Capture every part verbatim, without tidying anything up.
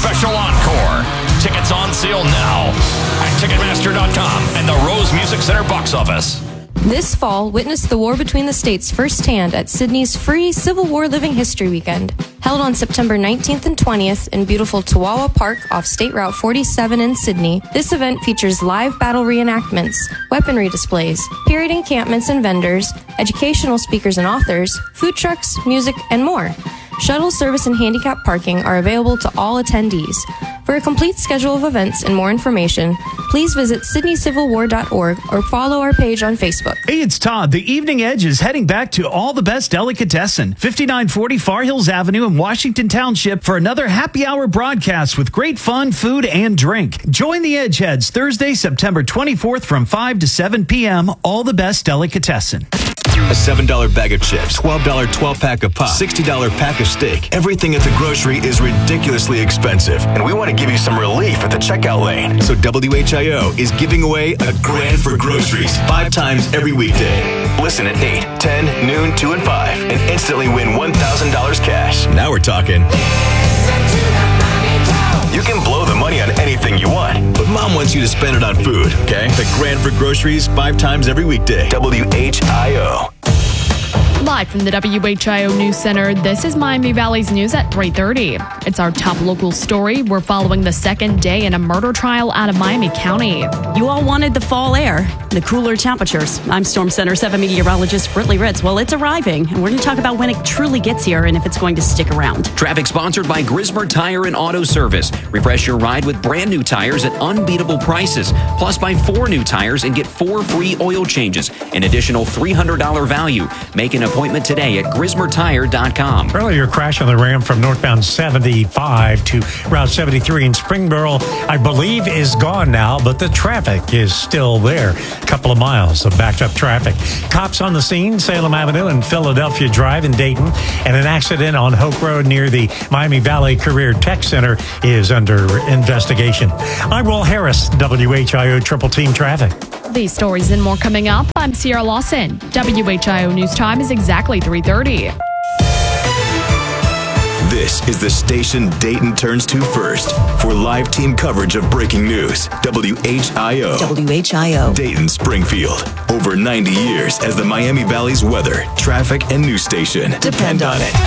Special Encore. Tickets on sale now at Ticketmaster dot com and the Rose Music Center box office. This fall, witness the war between the states firsthand at Sydney's free Civil War Living History Weekend. Held on September nineteenth and twentieth in beautiful Tawawa Park off State Route forty-seven in Sydney, this event features live battle reenactments, weaponry displays, period encampments and vendors, educational speakers and authors, food trucks, music, and more. Shuttle service and handicap parking are available to all attendees. For a complete schedule of events and more information, please visit Sydney Civil War dot org or follow our page on Facebook. Hey, it's Todd. The Evening Edge is heading back to All the Best Delicatessen, fifty-nine forty Far Hills Avenue in Washington Township for another happy hour broadcast with great fun, food, and drink. Join the Edgeheads Thursday, September twenty-fourth from five to seven p.m. All the Best Delicatessen. A seven dollar bag of chips, twelve dollar twelve-pack of pop, sixty dollar pack of steak. Everything at the grocery is ridiculously expensive, and we want to give you some relief at the checkout lane. So W H I O is giving away a grand for groceries five times every weekday. Listen at eight, ten, noon, two, and five, and instantly win one thousand dollars cash. Now we're talking. You can blow the money on anything you want, but Mom wants you to spend it on food, okay? The grand for groceries five times every weekday. W H I O. Live from the W H I O News Center, this is Miami Valley's News at three thirty. It's our top local story. We're following the second day in a murder trial out of Miami County. You all wanted the fall air, the cooler temperatures. I'm Storm Center seven meteorologist Britley Ritz. Well, it's arriving, and we're going to talk about when it truly gets here and if it's going to stick around. Traffic sponsored by Grismer Tire and Auto Service. Refresh your ride with brand new tires at unbeatable prices. Plus, buy four new tires and get four free oil changes. An additional three hundred dollars value. Make an appointment today at Grismer Tire dot com. Earlier crash on the Ram from northbound seventy-five to Route seventy-three in Springboro, I believe, is gone now, but the traffic is still there. A couple of miles of backed up traffic. Cops on the scene, Salem Avenue and Philadelphia Drive in Dayton, and an accident on Hoke Road near the Miami Valley Career Tech Center is under investigation. I'm Will Harris, W H I O Triple Team Traffic. These stories and more coming up. I'm Sierra Lawson. W H I O News Time is exactly three thirty. This is the station Dayton turns to first for live team coverage of breaking news. W H I O. W H I O. Dayton, Springfield. Over ninety years as the Miami Valley's weather, traffic, and news station. Depend on it.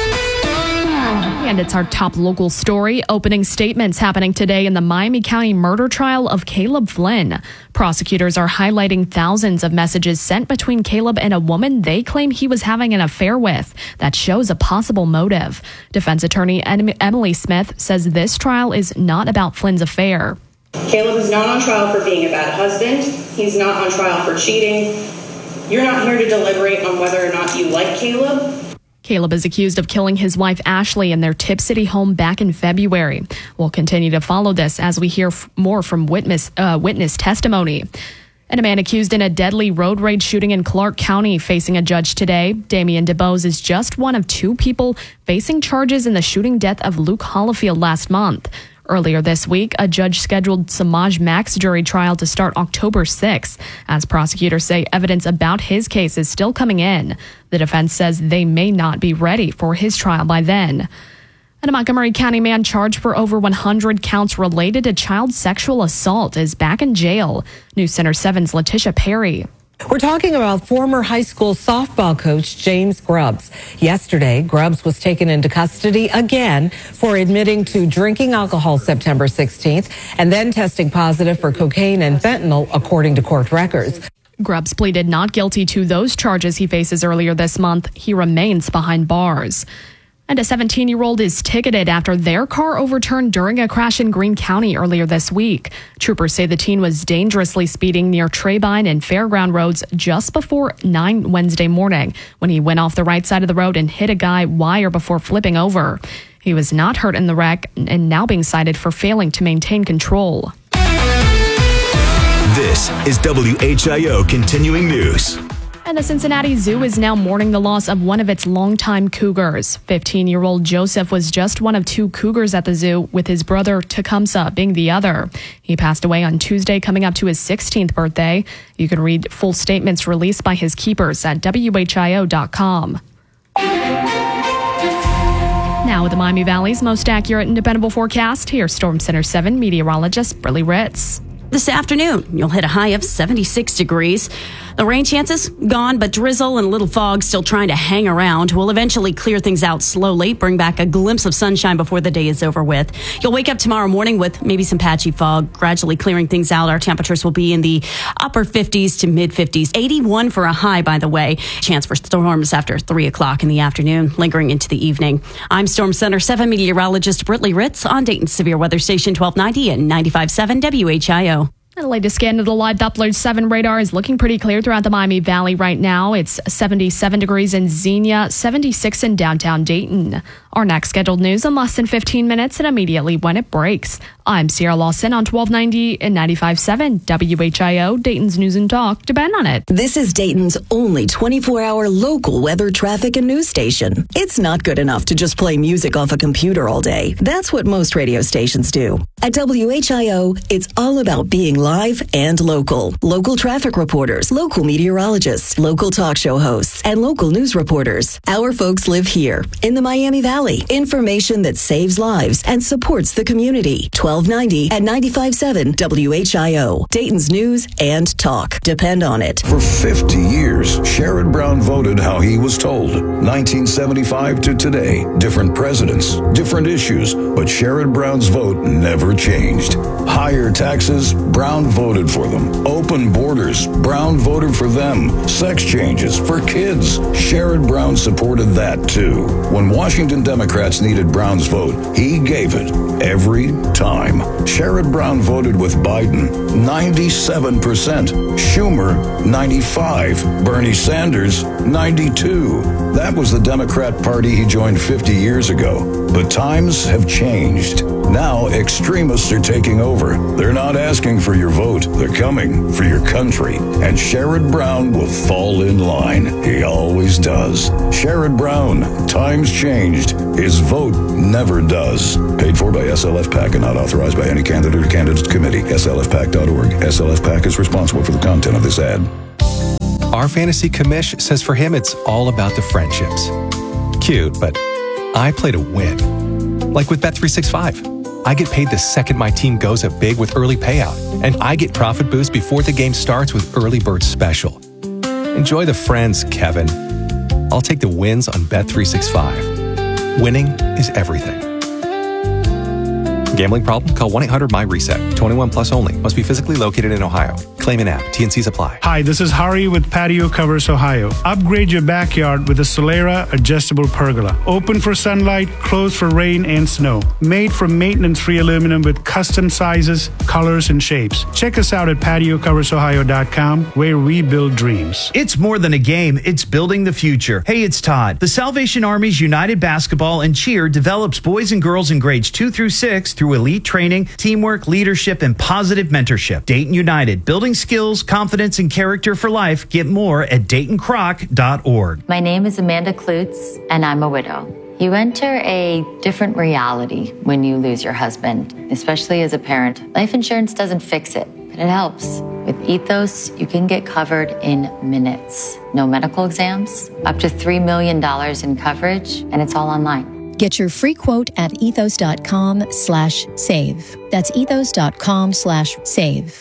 And it's our top local story. Opening statements happening today in the Miami County murder trial of Caleb Flynn. Prosecutors are highlighting thousands of messages sent between Caleb and a woman they claim he was having an affair with. That shows a possible motive. Defense attorney Emily Smith says this trial is not about Flynn's affair. Caleb is not on trial for being a bad husband. He's not on trial for cheating. You're not here to deliberate on whether or not you like Caleb. Caleb is accused of killing his wife Ashley in their Tip City home back in February. We'll continue to follow this as we hear f- more from witness, uh, witness testimony. And a man accused in a deadly road rage shooting in Clark County facing a judge today. Damian DeBose is just one of two people facing charges in the shooting death of Luke Hollifield last month. Earlier this week, a judge scheduled Samaj Mack's jury trial to start October sixth. As prosecutors say, evidence about his case is still coming in. The defense says they may not be ready for his trial by then. And a Montgomery County man charged for over one hundred counts related to child sexual assault is back in jail. News Center seven's Letitia Perry. We're talking about former high school softball coach James Grubbs. Yesterday, Grubbs was taken into custody again for admitting to drinking alcohol September sixteenth and then testing positive for cocaine and fentanyl, according to court records. Grubbs pleaded not guilty to those charges he faces earlier this month. He remains behind bars. And a seventeen-year-old is ticketed after their car overturned during a crash in Greene County earlier this week. Troopers say the teen was dangerously speeding near Trebine and Fairground Roads just before nine Wednesday morning when he went off the right side of the road and hit a guy wire before flipping over. He was not hurt in the wreck and now being cited for failing to maintain control. This is W H I O Continuing News. And the Cincinnati Zoo is now mourning the loss of one of its longtime cougars. fifteen-year-old Joseph was just one of two cougars at the zoo, with his brother Tecumseh being the other. He passed away on Tuesday, coming up to his sixteenth birthday. You can read full statements released by his keepers at W H I O dot com. Now with the Miami Valley's most accurate and dependable forecast, here's Storm Center seven meteorologist Briley Ritz. This afternoon, you'll hit a high of seventy-six degrees. The rain chances gone, but drizzle and a little fog still trying to hang around. We'll eventually clear things out slowly, bring back a glimpse of sunshine before the day is over with. You'll wake up tomorrow morning with maybe some patchy fog, gradually clearing things out. Our temperatures will be in the upper fifties to mid fifties. eighty-one for a high, by the way. Chance for storms after three o'clock in the afternoon, lingering into the evening. I'm Storm Center seven meteorologist Briley Ritz on Dayton's Severe Weather Station twelve ninety and ninety-five point seven W H I O. The latest scan of the live Doppler seven radar is looking pretty clear throughout the Miami Valley right now. It's seventy-seven degrees in Xenia, seventy-six in downtown Dayton. Our next scheduled news in less than fifteen minutes and immediately when it breaks. I'm Sierra Lawson on twelve ninety and ninety-five point seven W H I O, Dayton's News and Talk. Depend on it. This is Dayton's only twenty-four hour local weather, traffic, and news station. It's not good enough to just play music off a computer all day. That's what most radio stations do. At W H I O, it's all about being live and local. Local traffic reporters, local meteorologists, local talk show hosts, and local news reporters. Our folks live here in the Miami Valley. Information that saves lives and supports the community. twelve ninety and ninety-five point seven W H I O. Dayton's News and Talk. Depend on it. For fifty years, Sherrod Brown voted how he was told. nineteen seventy-five to today, different presidents, different issues, but Sherrod Brown's vote never changed. Higher taxes, Brown voted for them. Open borders, Brown voted for them. Sex changes for kids, Sherrod Brown supported that too. When Washington Democrats needed Brown's vote, he gave it every time. Sherrod Brown voted with Biden, ninety-seven percent. Schumer, ninety-five. Bernie Sanders, ninety-two. That was the Democrat Party he joined fifty years ago. But times have changed. Now extremists are taking over. They're not asking for your vote. They're coming for your country. And Sherrod Brown will fall in line. He always does. Sherrod Brown, times changed. His vote never does. Paid for by S L F PAC and not authorized by any candidate or candidates committee. S L F PAC dot org. S L F PAC is responsible for the content of this ad. Our fantasy commish says for him it's all about the friendships. Cute, but I play to win. Like with Bet three sixty-five. I get paid the second my team goes up big with early payout, and I get profit boost before the game starts with Early Bird Special. Enjoy the friends, Kevin. I'll take the wins on Bet three sixty-five. Winning is everything. Gambling problem? Call one eight hundred M Y reset. twenty-one plus only. Must be physically located in Ohio. Claim an app. T N Cs apply. Hi, this is Hari with Patio Covers Ohio. Upgrade your backyard with a Solera adjustable pergola. Open for sunlight, closed for rain and snow. Made from maintenance-free aluminum with custom sizes, colors, and shapes. Check us out at patio covers ohio dot com, where we build dreams. It's more than a game, it's building the future. Hey, it's Todd. The Salvation Army's United Basketball and Cheer develops boys and girls in grades two through six through elite training, teamwork, leadership, and positive mentorship. Dayton United, building skills, confidence, and character for life. Get more at dayton croc dot org. My name is Amanda Klutz, and I'm a widow. You enter a different reality when you lose your husband, especially as a parent. Life insurance doesn't fix it, but it helps. With Ethos, you can get covered in minutes. No medical exams, up to three million dollars in coverage, and it's all online. Get your free quote at ethos.com slash save. That's ethos.com slash save.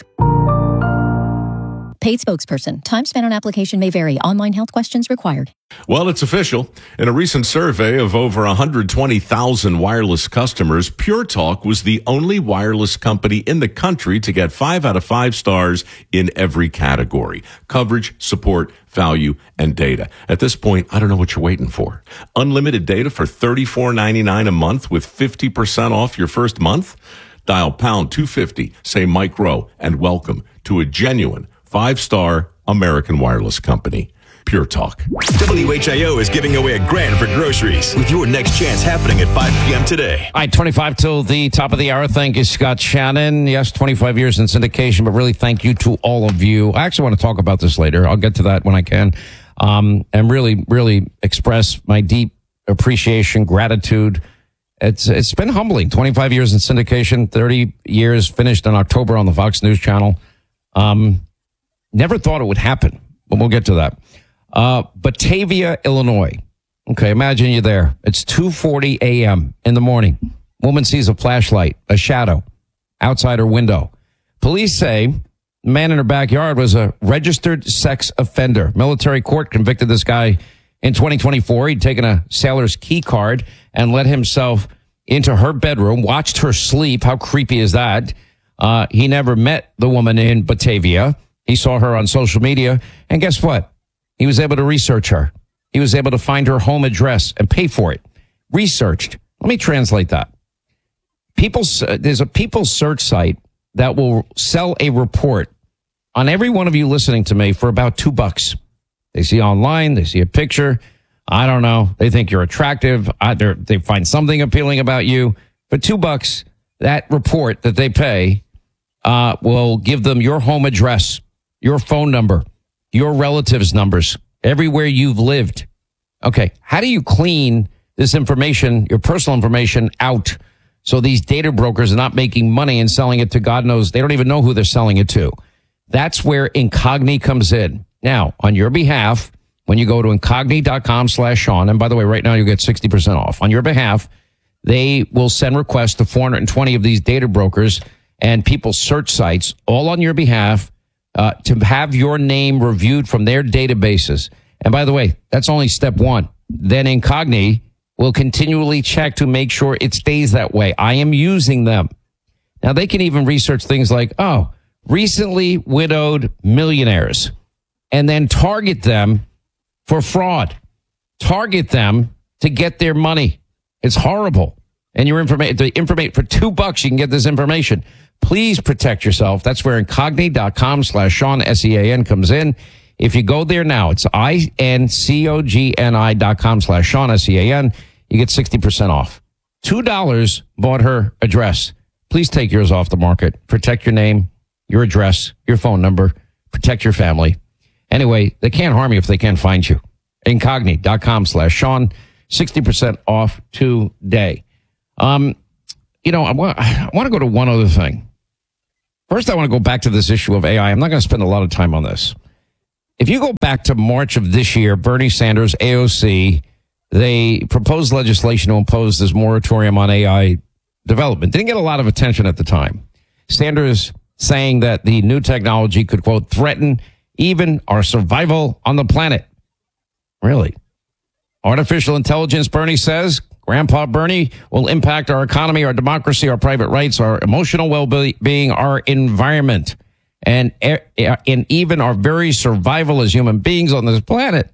Paid spokesperson. Time spent on application may vary. Online health questions required. Well, it's official. In a recent survey of over one hundred twenty thousand wireless customers, Pure Talk was the only wireless company in the country to get five out of five stars in every category: coverage, support, value, and data. At this point, I don't know what you're waiting for. Unlimited data for thirty-four ninety-nine a month with fifty percent off your first month? Dial pound two fifty, say Mike Rowe, and welcome to a genuine five-star American wireless company. Pure Talk. W H I O is giving away a grand for groceries with your next chance happening at five p.m. today. All right, twenty-five till the top of the hour. Thank you, Scott Shannon. Yes, twenty-five years in syndication, but really thank you to all of you. I actually want to talk about this later. I'll get to that when I can. Um, and really, really express my deep appreciation, gratitude. It's It's been humbling. twenty-five years in syndication, thirty years finished in October on the Fox News Channel. Um, never thought it would happen, but we'll get to that. Uh, Batavia, Illinois. Okay, imagine you're there. It's two forty a.m. in the morning. Woman sees a flashlight, a shadow, outside her window. Police say the man in her backyard was a registered sex offender. Military court convicted this guy in twenty twenty-four. He'd taken a sailor's key card and let himself into her bedroom, watched her sleep. How creepy is that? Uh, he never met the woman in Batavia. He saw her on social media. And guess what? He was able to research her. He was able to find her home address and pay for it. Researched. Let me translate that. People, there's a people search site that will sell a report on every one of you listening to me for about two bucks. They see online, they see a picture. I don't know. They think you're attractive. Either they find something appealing about you. For two bucks, that report that they pay uh, will give them your home address, your phone number, your relatives' numbers, everywhere you've lived. Okay, how do you clean this information, your personal information, out so these data brokers are not making money and selling it to God knows, they don't even know who they're selling it to? That's where Incogni comes in. Now, on your behalf, when you go to incogni.com slash Sean, and by the way, right now you'll get sixty percent off. On your behalf, they will send requests to four hundred twenty of these data brokers and people search sites, all on your behalf, uh, to have your name reviewed from their databases. And by the way, that's only step one. Then Incogni will continually check to make sure it stays that way. I am using them. Now, they can even research things like, oh, recently widowed millionaires, and then target them for fraud. Target them to get their money. It's horrible. And your information, the information for two bucks, you can get this information. Please protect yourself. That's where incogni.com slash Sean, S E A N comes in. If you go there now, it's I-N-C-O-G-N-I dot com slash Sean, S E A N. You get sixty percent off. two dollars bought her address. Please take yours off the market. Protect your name, your address, your phone number. Protect your family. Anyway, they can't harm you if they can't find you. Incogni.com slash Sean. sixty percent off today. Um, you know, I want, I want to go to one other thing. First, I want to go back to this issue of A I. I'm not going to spend a lot of time on this. If you go back to March of this year, Bernie Sanders, A O C, they proposed legislation to impose this moratorium on A I development. Didn't get a lot of attention at the time. Sanders saying that the new technology could, quote, threaten even our survival on the planet. Really? Artificial intelligence, Bernie says, Grandpa Bernie, will impact our economy, our democracy, our private rights, our emotional well-being, our environment, and, and even our very survival as human beings on this planet.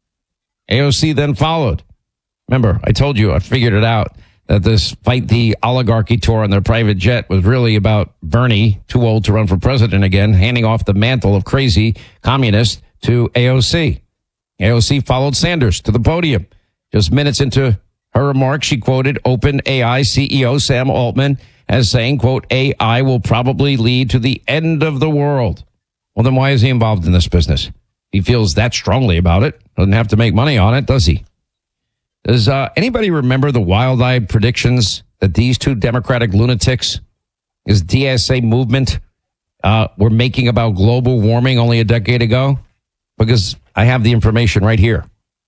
A O C then followed. Remember, I told you, I figured it out, that this Fight the Oligarchy tour on their private jet was really about Bernie, too old to run for president again, handing off the mantle of crazy communist to A O C. A O C followed Sanders to the podium. Just minutes into her remarks, she quoted OpenAI C E O Sam Altman as saying, quote, A I will probably lead to the end of the world. Well, then why is he involved in this business? He feels that strongly about it. Doesn't have to make money on it, does he? Does uh, anybody remember the wild-eyed predictions that these two Democratic lunatics, this D S A movement, uh, were making about global warming only a decade ago? Because I have the information right here.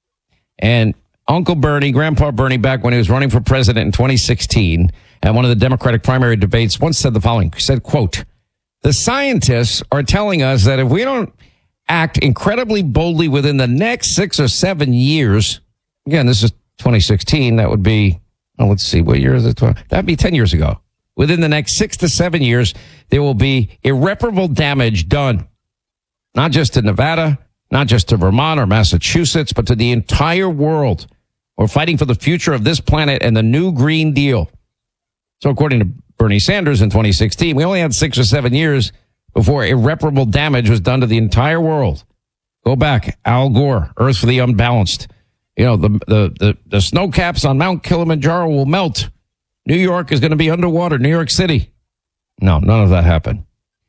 And Uncle Bernie, Grandpa Bernie, back when he was running for president in twenty sixteen, at one of the Democratic primary debates, once said the following. He said, quote, the scientists are telling us that if we don't act incredibly boldly within the next six or seven years, again, this is twenty sixteen, that would be, oh, let's see, what year is it? That'd be ten years ago. Within the next six to seven years, there will be irreparable damage done, not just to Nevada, not just to Vermont or Massachusetts, but to the entire world. We're fighting for the future of this planet and the new Green Deal. So according to Bernie Sanders in twenty sixteen, we only had six or seven years before irreparable damage was done to the entire world. Go back, Al Gore, Earth for the Unbalanced. You know, the, the, the, the snow caps on Mount Kilimanjaro will melt. New York is going to be underwater, New York City. No, none of that happened.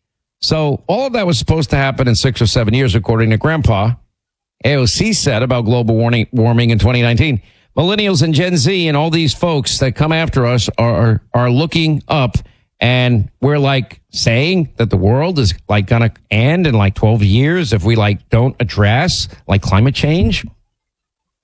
So all of that was supposed to happen in six or seven years, according to Grandpa. A O C said about global warming, warming in twenty nineteen. Millennials and Gen Z and all these folks that come after us are, are looking up, and we're like saying that the world is like going to end in like twelve years if we like don't address like climate change.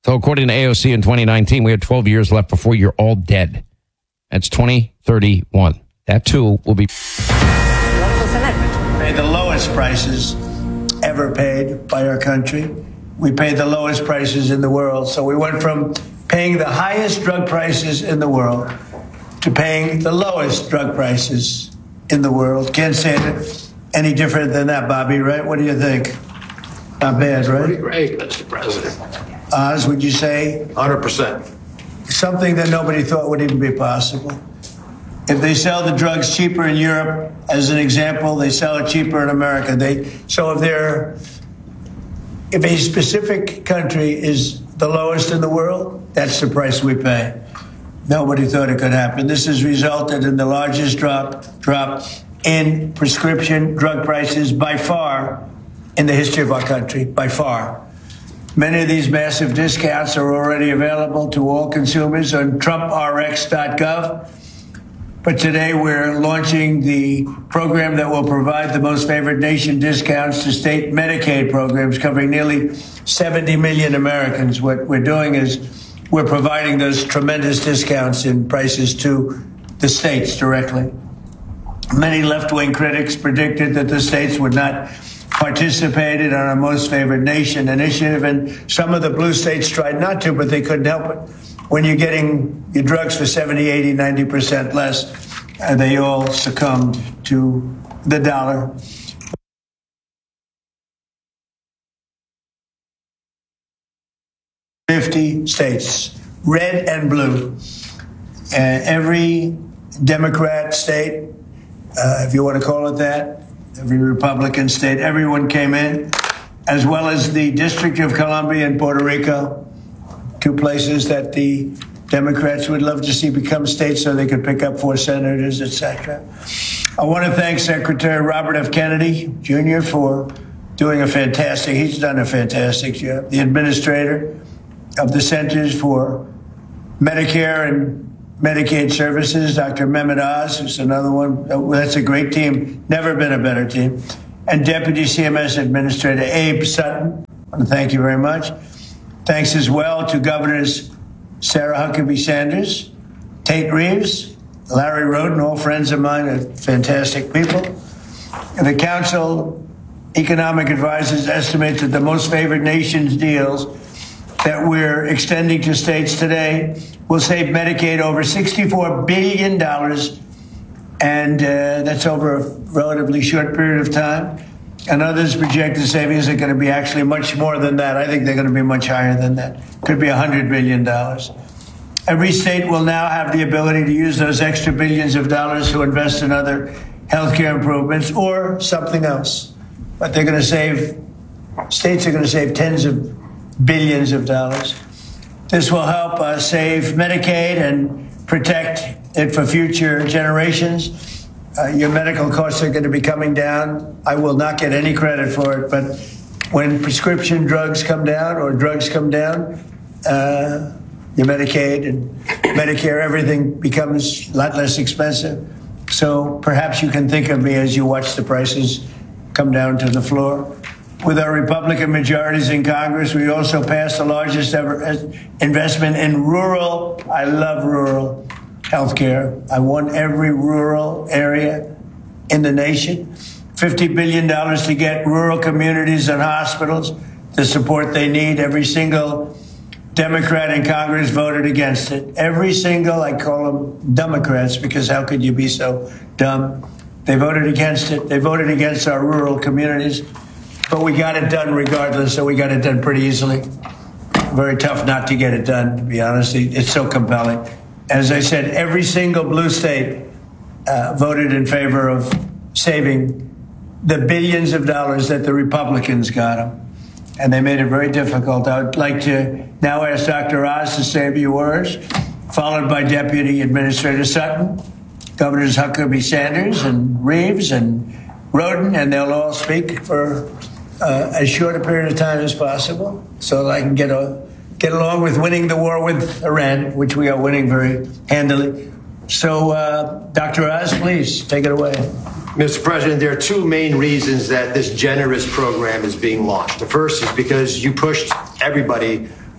So according to A O C in twenty nineteen, we had twelve years left before you're all dead. That's twenty thirty-one. That too will be. Pay the lowest prices ever paid by our country. We paid the lowest prices in the world. So we went from paying the highest drug prices in the world to paying the lowest drug prices in the world. Can't say it any different than that, Bobby, right? What do you think? Not bad, right? Pretty great, Mister President. Oz, would you say? one hundred percent. Something that nobody thought would even be possible. If they sell the drugs cheaper in Europe, as an example, they sell it cheaper in America. They so if they're if a specific country is the lowest in the world, that's the price we pay. Nobody thought it could happen. This has resulted in the largest drop drop in prescription drug prices by far in the history of our country, by far. Many of these massive discounts are already available to all consumers on Trump R X dot gov. But today we're launching the program that will provide the most favored nation discounts to state Medicaid programs covering nearly seventy million Americans. What we're doing is we're providing those tremendous discounts in prices to the states directly. Many left-wing critics predicted that the states would not participate in our most favored nation initiative, and some of the blue states tried not to, but they couldn't help it. When you're getting your drugs for seventy, eighty, ninety percent less, uh, they all succumbed to the dollar. fifty states, red and blue. And every Democrat state, uh, if you want to call it that, every Republican state, everyone came in, as well as the District of Columbia and Puerto Rico, two places that the Democrats would love to see become states so they could pick up four senators, et cetera. I want to thank Secretary Robert F. Kennedy, Junior for doing a fantastic, he's done a fantastic job. The administrator of the Centers for Medicare and Medicaid Services, Doctor Mehmet Oz, who's another one. That's a great team. Never been a better team. And Deputy C M S Administrator Abe Sutton. I want to thank you very much. Thanks as well to Governors Sarah Huckabee Sanders, Tate Reeves, Larry Roden, all friends of mine, are fantastic people. And the Council Economic Advisors estimate that the most favored nations deals that we're extending to states today will save Medicaid over sixty-four billion dollars, and uh, that's over a relatively short period of time. And others project the savings are going to be actually much more than that. I think they're going to be much higher than that. Could be one hundred billion dollars. Every state will now have the ability to use those extra billions of dollars to invest in other healthcare improvements or something else. But they're going to save, states are going to save tens of billions of dollars. This will help us save Medicaid and protect it for future generations. Uh, your medical costs are going to be coming down. I will not get any credit for it, but when prescription drugs come down or drugs come down, uh, your Medicaid and Medicare, everything becomes a lot less expensive. So perhaps you can think of me as you watch the prices come down to the floor. With our Republican majorities in Congress, we also passed the largest ever investment in rural, I love rural healthcare. I want every rural area in the nation. fifty billion dollars to get rural communities and hospitals the support they need. Every single Democrat in Congress voted against it. Every single, I call them Democrats, because how could you be so dumb? They voted against it. They voted against our rural communities. But we got it done regardless, so we got it done pretty easily. Very tough not to get it done, to be honest. It's so compelling. As I said, every single blue state uh, voted in favor of saving the billions of dollars that the Republicans got them. And they made it very difficult. I would like to now ask Doctor Oz to say a few words, followed by Deputy Administrator Sutton, Governors Huckabee Sanders and Reeves and Roden, and they'll all speak for uh, as short a period of time as possible so that I can get a, get along with winning the war with Iran, which we are winning very handily. So, uh, Doctor Oz, please take it away. Mister President, there are two main reasons that this generous program is being launched. The first is because you pushed everybody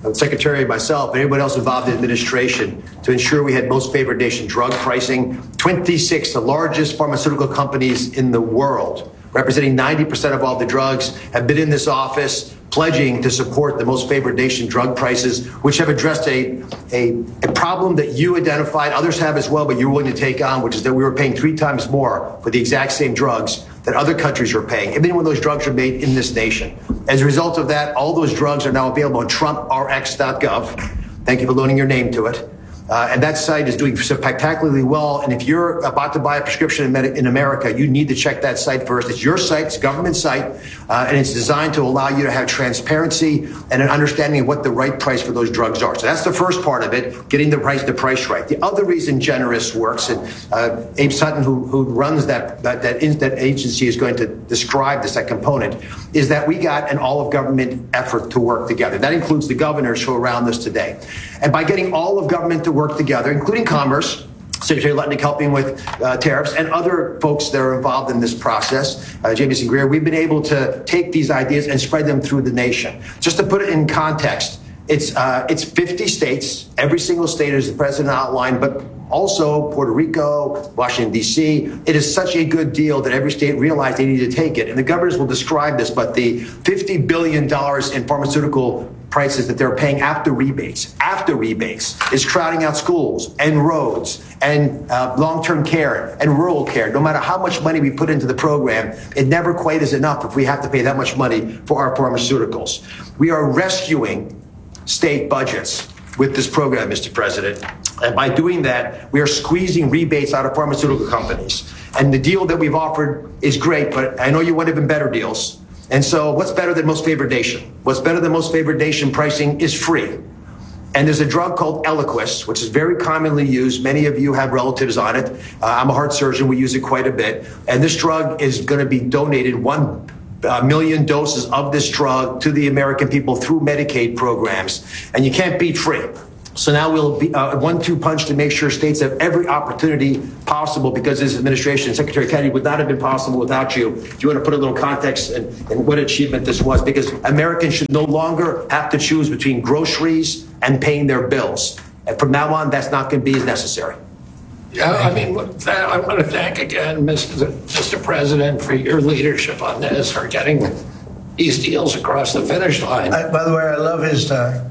the Secretary, myself, and everybody else involved in the administration to ensure we had most favored nation drug pricing. twenty-six, the largest pharmaceutical companies in the world, representing ninety percent of all the drugs, have been in this office pledging to support the most favored nation drug prices, which have addressed a, a, a problem that you identified, others have as well, but you're willing to take on, which is that we were paying three times more for the exact same drugs that other countries are paying, even when those drugs are made in this nation. As a result of that, all those drugs are now available on Trump R X dot gov. Thank you for loaning your name to it. Uh, and that site is doing spectacularly well. And if you're about to buy a prescription in, Medi- in America, you need to check that site first. It's your site, it's a government site, uh, and it's designed to allow you to have transparency and an understanding of what the right price for those drugs are. So that's the first part of it, getting the price, the price right. The other reason Generous works, and uh, Abe Sutton, who, who runs that that, that, in, that agency, is going to describe this, that component, is that we got an all-of-government effort to work together. That includes the governors who are around us today. And by getting all of government to work together, including Commerce, Secretary Lutnick helping with uh, tariffs, and other folks that are involved in this process, uh, Jamieson Greer, we've been able to take these ideas and spread them through the nation. Just to put it in context, it's uh, it's fifty states. Every single state, as the president outlined, but also Puerto Rico, Washington, D C. It is such a good deal that every state realized they need to take it. And the governors will describe this, but the fifty billion dollars in pharmaceutical prices that they're paying after rebates, after rebates, is crowding out schools and roads and uh, long-term care and rural care. No matter how much money we put into the program, it never quite is enough if we have to pay that much money for our pharmaceuticals. We are rescuing state budgets with this program, Mister President. And by doing that, we are squeezing rebates out of pharmaceutical companies. And the deal that we've offered is great, but I know you want even better deals. And so what's better than most favored nation? What's better than most favored nation pricing is free. And there's a drug called Eliquis, which is very commonly used. Many of you have relatives on it. Uh, I'm a heart surgeon. We use it quite a bit. And this drug is going to be donated, one uh, million doses of this drug to the American people through Medicaid programs. And you can't beat free. So now we'll be a uh, one two punch to make sure states have every opportunity possible, because this administration, Secretary Kennedy, would not have been possible without you. If you want to put a little context in, in what achievement this was, because Americans should no longer have to choose between groceries and paying their bills. And from now on, that's not going to be as necessary. Yeah, I mean, with that, I want to thank again, Mister Mister President, for your leadership on this, for getting these deals across the finish line. I, by the way, I love his uh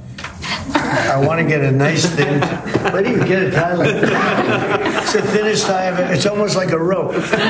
I want to get a nice thin. Where do you get a tie like that? It's the thinnest tie I've ever. It's almost like a rope.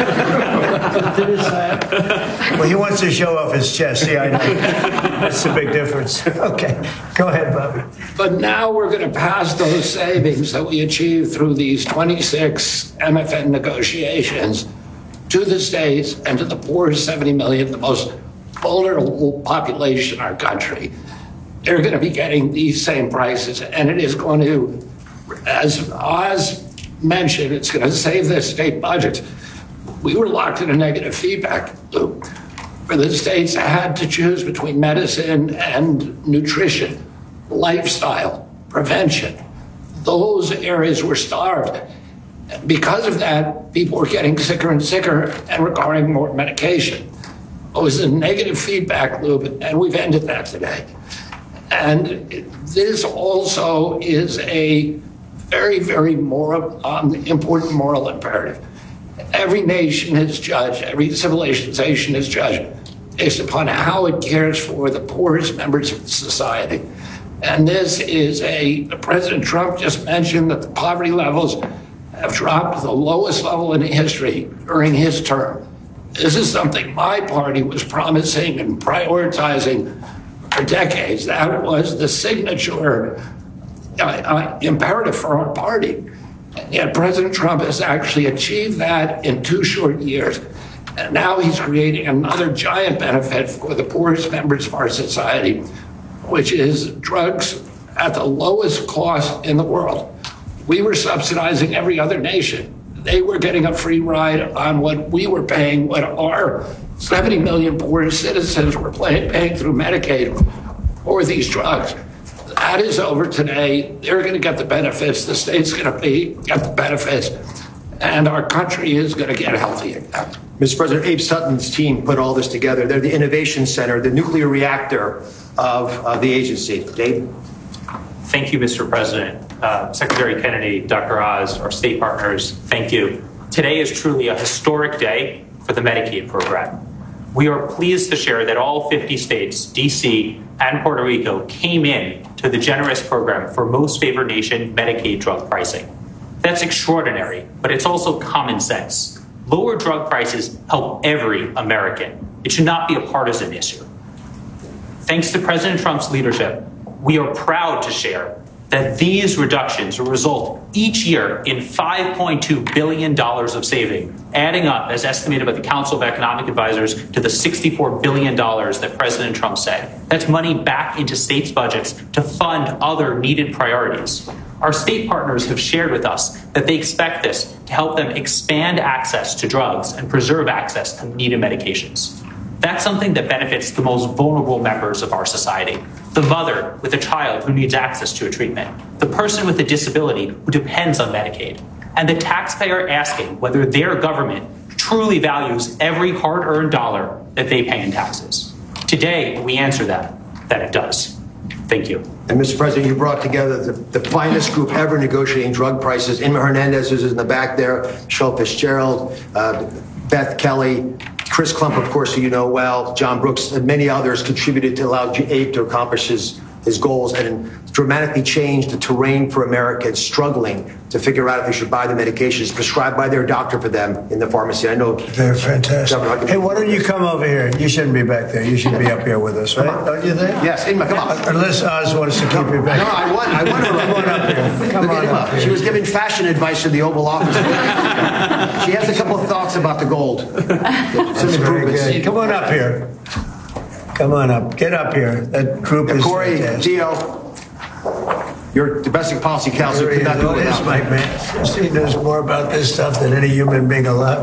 The thinnest tie. Well, he wants to show off his chest. See, I know. That's the big difference. Okay, go ahead, Bobby. But now we're going to pass those savings that we achieved through these twenty-six M F N negotiations to the states and to the poor seventy million, the most vulnerable population in our country. They're going to be getting these same prices, and it is going to, as Oz mentioned, it's going to save their state budgets. We were locked in a negative feedback loop where the states had to choose between medicine and nutrition, lifestyle, prevention. Those areas were starved. Because of that, people were getting sicker and sicker and requiring more medication. It was a negative feedback loop, and we've ended that today. And this also is a very, very moral, um, important moral imperative. Every nation is judged, every civilization is judged based upon how it cares for the poorest members of society. And this is a, President Trump just mentioned that the poverty levels have dropped to the lowest level in history during his term. This is something my party was promising and prioritizing for decades. That was the signature uh, uh, imperative for our party. And yet President Trump has actually achieved that in two short years. And now he's creating another giant benefit for the poorest members of our society, which is drugs at the lowest cost in the world. We were subsidizing every other nation. They were getting a free ride on what we were paying, what our seventy million poor citizens were paying, paying through Medicaid for these drugs. That is over today. They're going to get the benefits. The state's going to be get the benefits, and our country is going to get healthy again. Mister President, Abe Sutton's team put all this together. They're the innovation center, the nuclear reactor of uh, the agency. Abe? Thank you, Mister President. Uh, Secretary Kennedy, Doctor Oz, our state partners, thank you. Today is truly a historic day for the Medicaid program. We are pleased to share that all fifty states, D C, and Puerto Rico came in to the generous program for most favored nation Medicaid drug pricing. That's extraordinary, but it's also common sense. Lower drug prices help every American. It should not be a partisan issue. Thanks to President Trump's leadership, we are proud to share that these reductions will result each year in five point two billion dollars of saving, adding up, as estimated by the Council of Economic Advisors, to the sixty-four billion dollars that President Trump said. That's money back into states' budgets to fund other needed priorities. Our state partners have shared with us that they expect this to help them expand access to drugs and preserve access to needed medications. That's something that benefits the most vulnerable members of our society. The mother with a child who needs access to a treatment, the person with a disability who depends on Medicaid, and the taxpayer asking whether their government truly values every hard-earned dollar that they pay in taxes. Today, we answer that, that it does. Thank you. And Mister President, you brought together the, the finest group ever negotiating drug prices. Inma Hernandez is in the back there, Michelle Fitzgerald, uh, Beth Kelly, Chris Klump, of course, who you know well, John Brooks, and many others contributed to allow AID to accomplish his, his goals and dramatically change the terrain for Americans struggling to figure out if they should buy the medications prescribed by their doctor for them in the pharmacy. I know they're fantastic. Governor, hey, why don't you come over here? You shouldn't be back there. You should be up here with us, right? Don't you think? Yes, Inma, come on. Unless Oz wants to keep you back. No, I want, I want her come on up here. Come Look on up here. She was giving fashion advice in the Oval Office. She has a couple of thoughts about the gold. That's very good. Come on up here. Come on up. Get up here. That group and is Corey, fantastic. Dio, your domestic policy counselor could not do it without my man. She knows more about this stuff than any human being alive.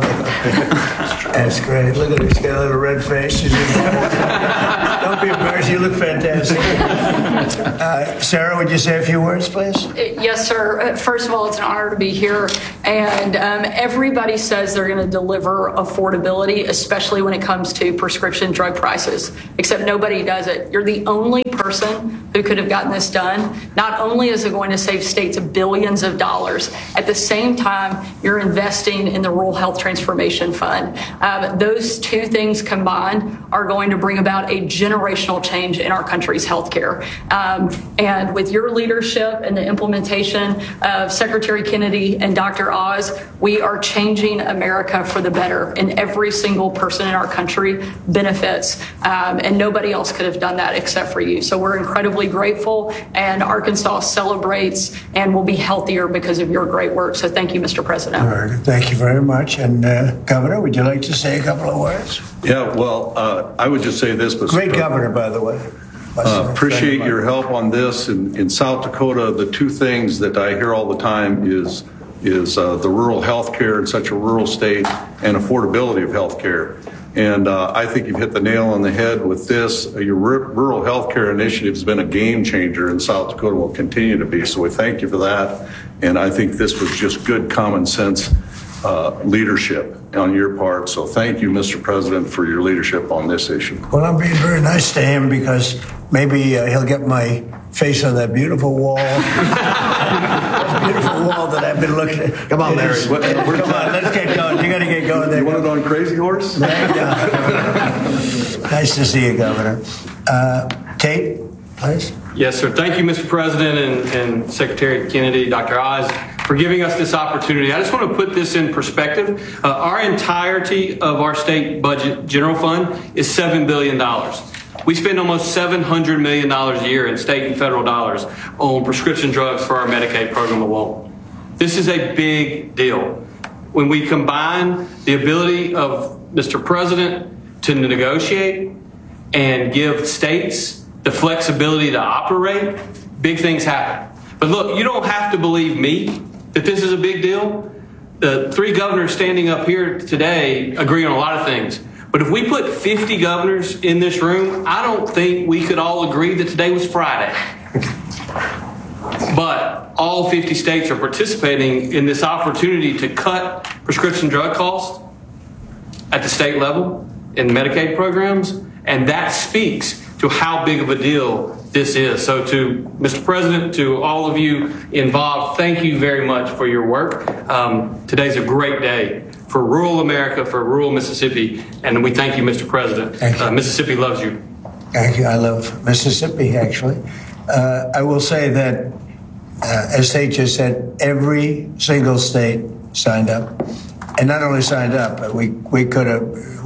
That's great. Look at her. She's got a little red face. She's Don't be embarrassed. You look fantastic. Uh, Sarah, would you say a few words, please? Yes, sir. First of all, it's an honor to be here. And um, everybody says they're going to deliver affordability, especially when it comes to prescription drug prices, except nobody does it. You're the only person who could have gotten this done. Not only is it going to save states billions of dollars, at the same time, you're investing in the Rural Health Transformation Fund. Um, those two things combined are going to bring about a generational change in our country's healthcare. Um, and with your leadership and the implementation of Secretary Kennedy and Doctor Oz, we are changing America for the better, and every single person in our country benefits. Um, and nobody else could have done that except for you. So we're incredibly grateful, and Arkansas celebrates and will be healthier because of your great work. So thank you, Mister President. All right. Thank you very much. And uh, Governor, would you like to say a couple of words? Yeah, well, uh, I would just say this. Mister Great governor, by the way. Uh, appreciate your help on this. In, in South Dakota, the two things that I hear all the time is is uh, the rural health care in such a rural state and affordability of health care. And uh, I think you've hit the nail on the head with this. Your r- rural health care initiative has been a game changer in South Dakota, will continue to be. So we thank you for that. And I think this was just good common sense uh, leadership on your part. So thank you, Mister President, for your leadership on this issue. Well, I'm being very nice to him because maybe uh, he'll get my face on that beautiful wall. That beautiful wall that I've been looking at. Come on, Larry. What, Come on, let's get going. You got to get going there. You want it on Crazy Horse? Nice to see you, Governor. Uh, Tate, please. Yes, sir. Thank you, Mister President and, and Secretary Kennedy, Doctor Oz, for giving us this opportunity. I just want to put this in perspective. Uh, our entirety of our state budget general fund is seven billion dollars. We spend almost seven hundred million dollars a year in state and federal dollars on prescription drugs for our Medicaid program alone. This is a big deal. When we combine the ability of Mister President to negotiate and give states the flexibility to operate, big things happen. But look, you don't have to believe me that this is a big deal. The three governors standing up here today agree on a lot of things. But if we put fifty governors in this room, I don't think we could all agree that today was Friday. But all fifty states are participating in this opportunity to cut prescription drug costs at the state level in Medicaid programs, and that speaks to how big of a deal this is. So to Mister President, to all of you involved, thank you very much for your work. Um, today's a great day for rural America, for rural Mississippi, and we thank you, Mister President. Thank you. Uh, Mississippi loves you. Thank you. I love Mississippi, actually. Uh, I will say that, uh, as State just said, every single state signed up. And not only signed up, but we, we could have,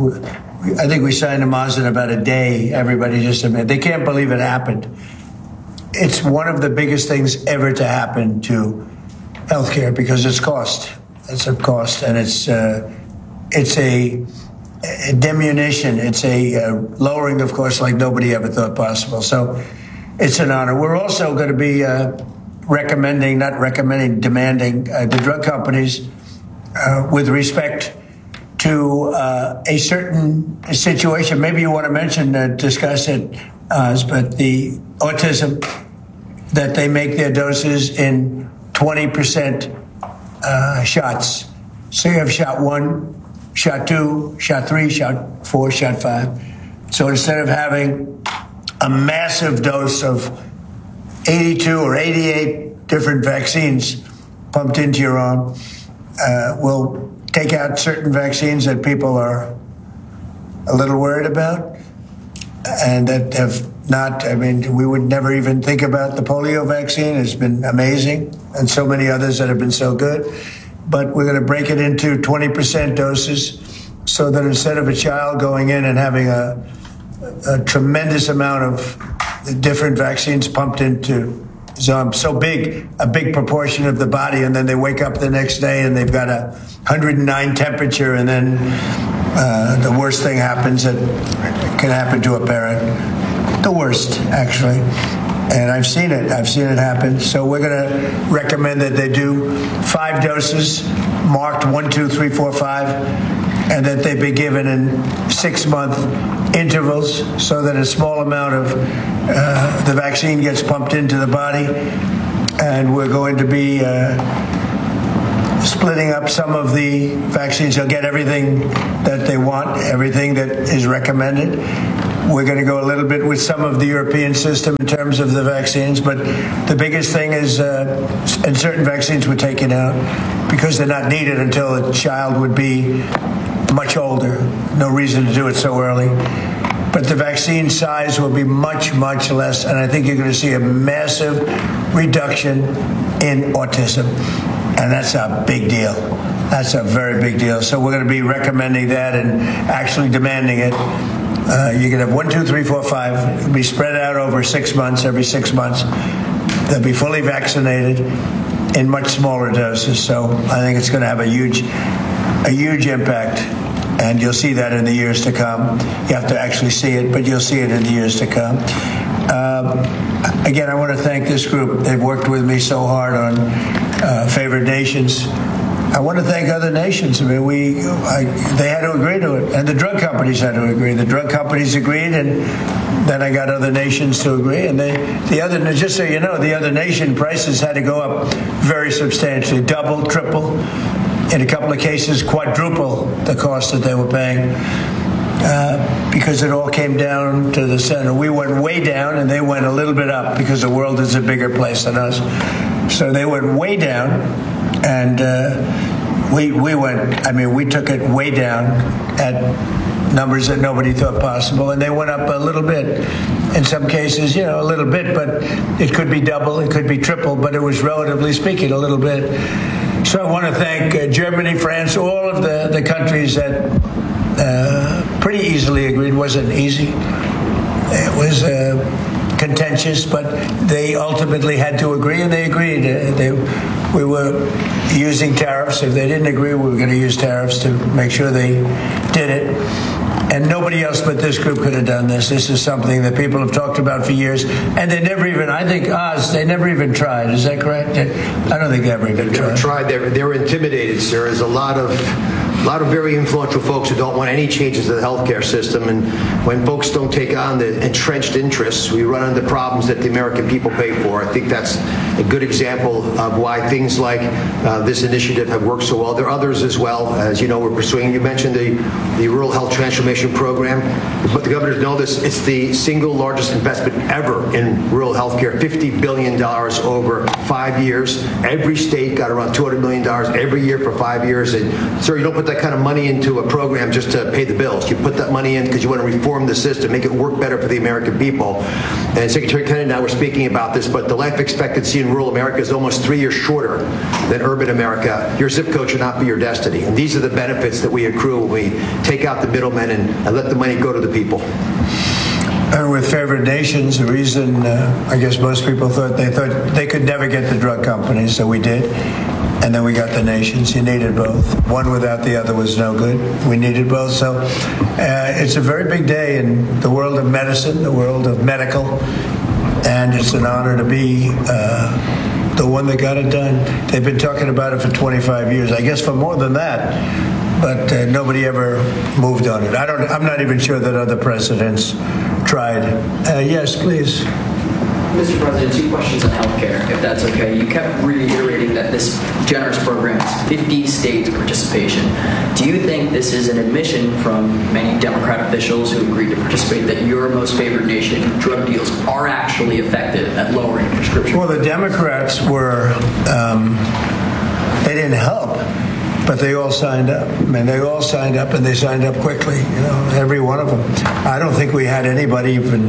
I think we signed them on in about a day. Everybody just admitted. They can't believe it happened. It's one of the biggest things ever to happen to healthcare because it's cost. It's a cost, and it's uh, it's a, a diminution. It's a uh, lowering of cost like nobody ever thought possible. So it's an honor. We're also going to be uh, recommending, not recommending, demanding uh, the drug companies uh, with respect to uh, a certain situation. Maybe you want to mention, uh, discuss it, uh, but the autism, that they make their doses in twenty percent uh, shots. So you have shot one, shot two, shot three, shot four, shot five. So instead of having a massive dose of eighty-two or eighty-eight different vaccines pumped into your arm, uh, we'll take out certain vaccines that people are a little worried about and that have not, I mean, we would never even think about the polio vaccine. It's been amazing, and so many others that have been so good. But we're going to break it into twenty percent doses so that instead of a child going in and having a, a tremendous amount of different vaccines pumped into um, so big, a big proportion of the body, and then they wake up the next day and they've got a one hundred nine temperature, and then uh, the worst thing happens that can happen to a parent. The worst, actually. And I've seen it. I've seen it happen. So we're going to recommend that they do five doses, marked one, two, three, four, five, and that they be given in six-month intervals so that a small amount of uh, the vaccine gets pumped into the body. And we're going to be uh, splitting up some of the vaccines. They'll get everything that they want, everything that is recommended. We're going to go a little bit with some of the European system in terms of the vaccines, but the biggest thing is, uh, and certain vaccines were taken out because they're not needed until a child would be much older. No reason to do it so early. But the vaccine size will be much, much less, and I think you're going to see a massive reduction in autism, and that's a big deal. That's a very big deal. So we're going to be recommending that and actually demanding it. Uh, you can have one, two, three, four, five. It'll be spread out over six months, every six months. They'll be fully vaccinated in much smaller doses. So I think it's going to have a huge, a huge impact. And you'll see that in the years to come. You have to actually see it, but you'll see it in the years to come. Um, again, I want to thank this group. They've worked with me so hard on uh, favored nations. I want to thank other nations. I mean, we, I, they had to agree to it, and the drug companies had to agree. The drug companies agreed, and then I got other nations to agree. And they, the other, just so you know, the other nation prices had to go up very substantially, double, triple, in a couple of cases, quadruple the cost that they were paying, uh, because it all came down to the center. We went way down, and they went a little bit up because the world is a bigger place than us. So they went way down, and uh, we we went. I mean, we took it way down at numbers that nobody thought possible, and they went up a little bit. In some cases, you know, a little bit, but it could be double, it could be triple, but it was relatively speaking a little bit. So I want to thank uh, Germany, France, all of the the countries that uh, pretty easily agreed. It wasn't easy. It was uh, contentious, but they ultimately had to agree, and they agreed. Uh, they, we were using tariffs. If they didn't agree, we were going to use tariffs to make sure they did it. And nobody else but this group could have done this. This is something that people have talked about for years, and they never even, I think, Oz, they never even tried. Is that correct? I don't think they ever even They've tried. Never tried. They're, they're intimidated, sir. There's a lot of a lot of very influential folks who don't want any changes to the healthcare system, and when folks don't take on the entrenched interests, we run into problems that the American people pay for. I think that's a good example of why things like uh, this initiative have worked so well. There are others as well. As you know, we're pursuing. You mentioned the, the Rural Health Transformation Program, but the governors know this. It's the single largest investment ever in rural health care, fifty billion dollars over five years. Every state got around two hundred million dollars every year for five years. And, sir, you don't put that kind of money into a program just to pay the bills. You put that money in because you want to reform the system, make it work better for the American people. And Secretary Kennedy and I were speaking about this, but the life expectancy in rural America is almost three years shorter than urban America. Your zip code should not be your destiny. And these are the benefits that we accrue when we take out the middlemen and, and let the money go to the people. And with favored nations, the reason uh, I guess most people thought they thought they could never get the drug companies, so we did. And then we got the nations. You needed both. One without the other was no good. We needed both. So uh, it's a very big day in the world of medicine, the world of medical, and it's an honor to be uh, the one that got it done. They've been talking about it for twenty-five years, I guess for more than that, but uh, nobody ever moved on it. I don't. I'm not even sure that other presidents tried. Uh, yes, please. Mister President, two questions on healthcare, if that's okay. You kept reiterating that this generous program is fifty states participation. Do you think this is an admission from many Democrat officials who agreed to participate that your most favored nation drug deals are actually effective at lowering prescription? Well, the Democrats were, um, they didn't help, but they all signed up. I mean, they all signed up, and they signed up quickly, you know, every one of them. I don't think we had anybody even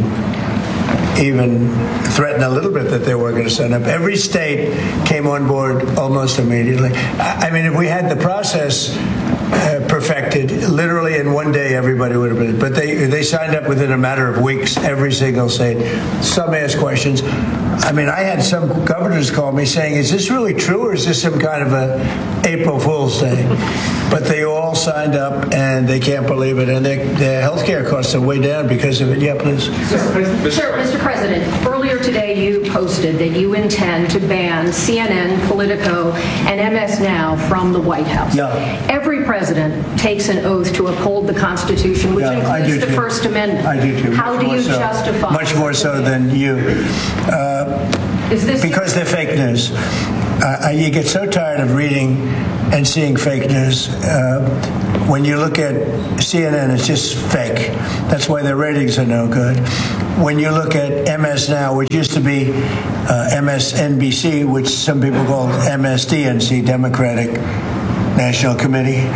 even threaten a little bit that they were going to sign up. Every state came on board almost immediately. I, I mean, if we had the process uh, perfected, literally in one day, everybody would have been. But they they signed up within a matter of weeks, every single state. Some asked questions. I mean, I had some governors call me saying, is this really true, or is this some kind of a April Fool's Day? But they all signed up, and they can't believe it. And their, their health care costs are way down because of it. Yeah, please. Sure, Mister President, earlier today you posted that you intend to ban C N N, Politico, and M S Now from the White House. Yeah. Every president takes an oath to uphold the Constitution, which Yeah, I do includes the too. First Amendment. I do too. How Much do more you so. justify? Much more so than you. Uh, Is this because they're fake news. Uh, you get so tired of reading and seeing fake news. Uh, when you look at C N N, it's just fake. That's why their ratings are no good. When you look at M S Now, which used to be uh, M S N B C, which some people call M S D N C, Democratic National Committee,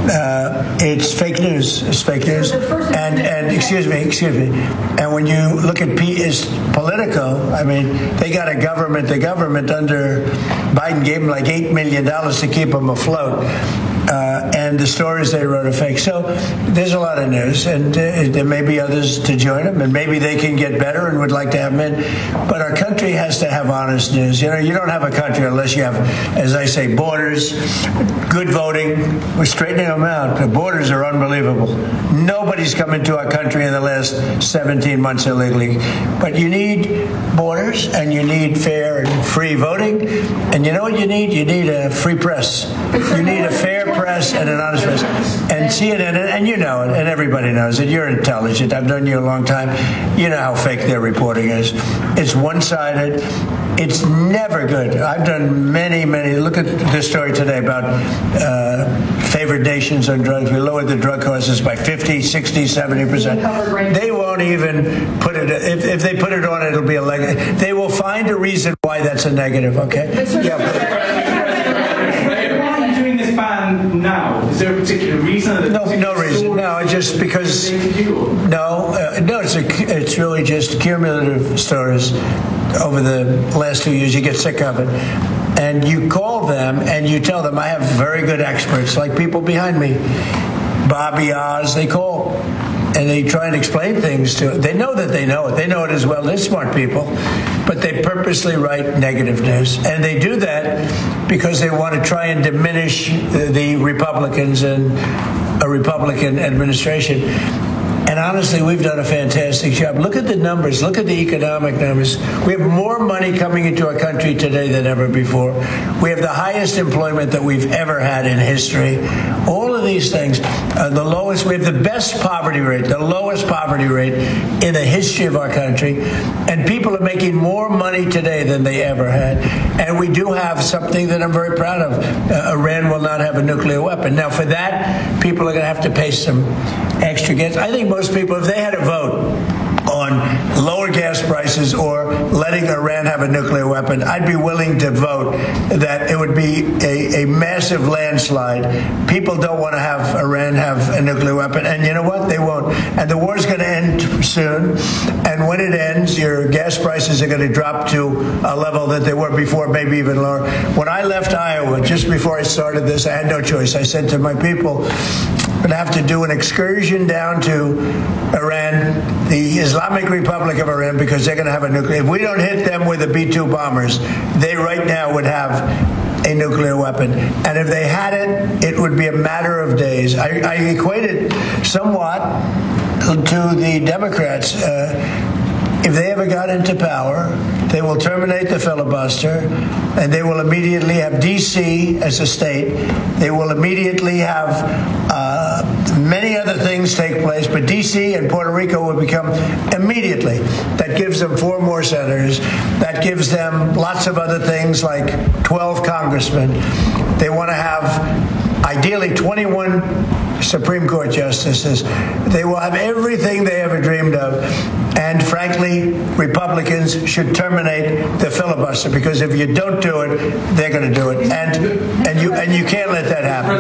uh, it's fake news. It's fake news. And and excuse me, excuse me. And when you look at P is Politico, I mean, they got a government. The government under Biden gave them like eight million dollars to keep them afloat. Uh, and the stories they wrote are fake. So there's a lot of news, and uh, there may be others to join them, and maybe they can get better and would like to have them in. But our country has to have honest news. You know, you don't have a country unless you have, as I say, borders, good voting. We're straightening them out. The borders are unbelievable. Nobody's come into our country in the last seventeen months illegally. But you need borders, and you need fair and free voting. And you know what you need? You need a free press. You need a fair press and an honest press. And C N N, and you know it, and everybody knows it. You're intelligent. I've known you a long time. You know how fake their reporting is. It's one-sided. It's never good. I've done many, many. Look at this story today about uh, favored nations on drugs. We lowered the drug costs by fifty, sixty, seventy percent. They won't even put it, if, if they put it on, it'll be a leg. They will find a reason why that's a negative, okay? Yeah. Now, is there a particular reason? No, no reason. No, just because. No, uh, no. It's a, it's really just cumulative stories over the last two years. You get sick of it, and you call them and you tell them, I have very good experts, like people behind me, Bobby Oz. They call and they try and explain things to it. They know that they know it. They know it as well. They're smart people, but they purposely write negative news, and they do that because they want to try and diminish the, the Republicans and a Republican administration. And honestly, we've done a fantastic job. Look at the numbers. Look at the economic numbers. We have more money coming into our country today than ever before. We have the highest employment that we've ever had in history. All of these things, uh, the lowest, we have the best poverty rate, the lowest poverty rate in the history of our country. And people are making more money today than they ever had. And we do have something that I'm very proud of. Uh, Iran will not have a nuclear weapon. Now, for that, people are going to have to pay some extra gas. I think most people, if they had a vote on lower gas prices or letting Iran have a nuclear weapon, I'd be willing to vote that it would be a, a massive landslide. People don't want to have Iran have a nuclear weapon, and you know what? They won't. And the war's going to end soon, and when it ends, your gas prices are going to drop to a level that they were before, maybe even lower. When I left Iowa, just before I started this, I had no choice. I said to my people, I'm going to have to do an excursion down to Iran, the Islamic Republic of Iran, because they're going to have a nuclear. If we don't hit them with the B two bombers, they right now would have a nuclear weapon. And if they had it, it would be a matter of days. I, I equate it somewhat to the Democrats. Uh, if they ever got into power, they will terminate the filibuster, and they will immediately have D C as a state. They will immediately have uh, many other things take place, but D C and Puerto Rico will become immediately. That gives them four more senators. That gives them lots of other things like twelve congressmen. They want to have ideally twenty-one Supreme Court justices. They will have everything they ever dreamed of. And frankly, Republicans should terminate the filibuster, because if you don't do it, they're going to do it. And and you and you can't let that happen.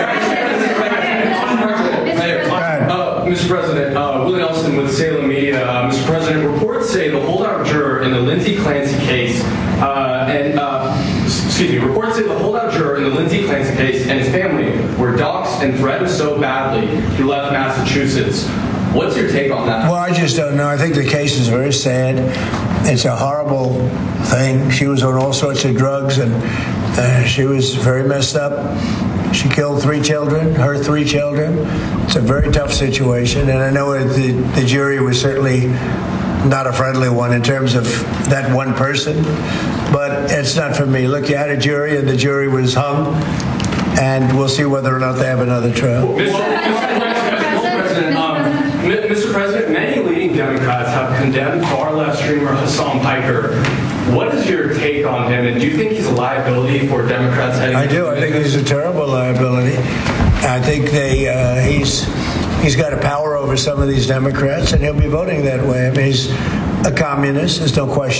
Uh, Mister President, uh, Willie Nelson with Salem Media. Uh, Mister President, reports say the holdout juror in the Lindsey Clancy case, uh, and uh, excuse me, reports say the holdout juror in the Lindsey Clancy case and his family were doxxed and threatened so badly he left Massachusetts. What's your take on that? Well, I just don't know. I think the case is very sad. It's a horrible thing. She was on all sorts of drugs, and uh, she was very messed up. She killed three children, her three children. It's a very tough situation, and I know the, the jury was certainly not a friendly one in terms of that one person, but it's not for me. Look, you had a jury, and the jury was hung, and we'll see whether or not they have another trial. Mister President, um, Mister President, many leading Democrats have condemned far-left streamer Hassan Piker. What is your take on him, and do you think he's a liability for Democrats heading? I do. I think he's a terrible liability. I think they uh, he's he's got a power over some of these Democrats, and he'll be voting that way. I mean, he's a communist. There's no question.